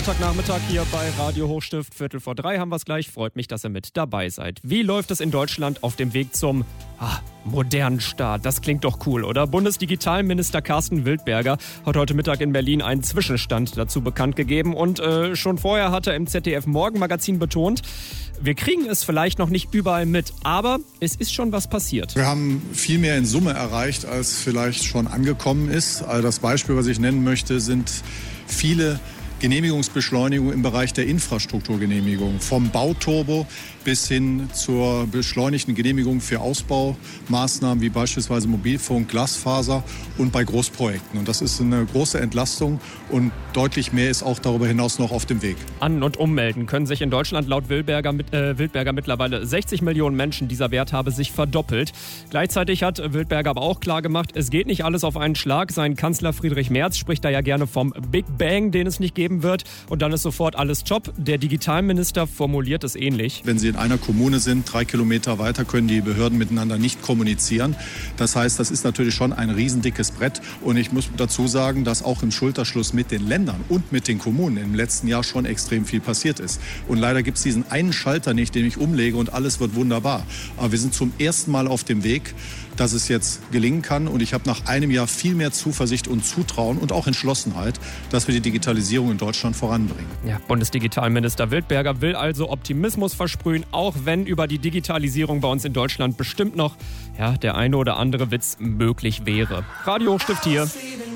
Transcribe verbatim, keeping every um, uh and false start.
Sonntagnachmittag hier bei Radio Hochstift. Viertel vor drei haben wir es gleich. Freut mich, dass ihr mit dabei seid. Wie läuft es in Deutschland auf dem Weg zum ah, modernen Staat? Das klingt doch cool, oder? Bundesdigitalminister Carsten Wildberger hat heute Mittag in Berlin einen Zwischenstand dazu bekannt gegeben. Und äh, schon vorher hat er im Z D F Morgenmagazin betont, wir kriegen es vielleicht noch nicht überall mit, aber es ist schon was passiert. Wir haben viel mehr in Summe erreicht, als vielleicht schon angekommen ist. Also das Beispiel, was ich nennen möchte, sind viele Genehmigungsbeschleunigung im Bereich der Infrastrukturgenehmigung. Vom Bauturbo bis hin zur beschleunigten Genehmigung für Ausbaumaßnahmen wie beispielsweise Mobilfunk, Glasfaser und bei Großprojekten. Und das ist eine große Entlastung und deutlich mehr ist auch darüber hinaus noch auf dem Weg. An- und ummelden können sich in Deutschland laut Wildberger, äh, Wildberger mittlerweile sechzig Millionen Menschen. Dieser Wert habe sich verdoppelt. Gleichzeitig hat Wildberger aber auch klar gemacht, es geht nicht alles auf einen Schlag. Sein Kanzler Friedrich Merz spricht da ja gerne vom Big Bang, den es nicht geben wird. Und dann ist sofort alles top. Der Digitalminister formuliert es ähnlich. Wenn Sie in einer Kommune sind, drei Kilometer weiter, können die Behörden miteinander nicht kommunizieren. Das heißt, das ist natürlich schon ein riesendickes Brett. Und ich muss dazu sagen, dass auch im Schulterschluss mit den Ländern und mit den Kommunen im letzten Jahr schon extrem viel passiert ist. Und leider gibt es diesen einen Schalter nicht, den ich umlege und alles wird wunderbar. Aber wir sind zum ersten Mal auf dem Weg, dass es jetzt gelingen kann. Und ich habe nach einem Jahr viel mehr Zuversicht und Zutrauen und auch Entschlossenheit, dass wir die Digitalisierung in Deutschland voranbringen. Ja, Bundesdigitalminister Wildberger will also Optimismus versprühen, auch wenn über die Digitalisierung bei uns in Deutschland bestimmt noch ja, der eine oder andere Witz möglich wäre. Radio Hochstift hier.